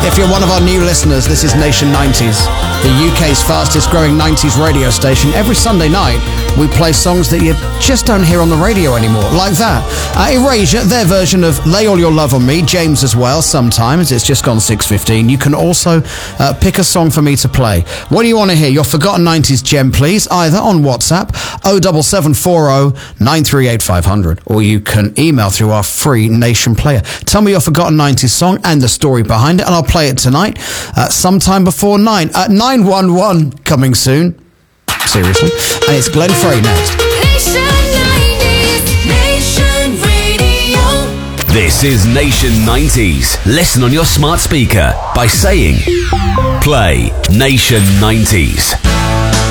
If you're one of our new listeners, this is Nation 90s, the UK's fastest growing 90s radio station. Every Sunday night, we play songs that you just don't hear on the radio anymore, like that. Erasure, their version of Lay All Your Love on Me, James as well, sometimes. It's just gone 6:15. You can also pick a song for me to play. What do you want to hear? Your forgotten 90s gem, please, either on WhatsApp, 07740 938 500, or you can email through our free Nation player. Tell me your forgotten 90s song and the story behind it, and I'll play it tonight, sometime before 9. 911 coming soon. Seriously. And it's Glenn Frey next. Nation 90s, Nation Radio. This is Nation 90s. Listen on your smart speaker by saying, play Nation 90s.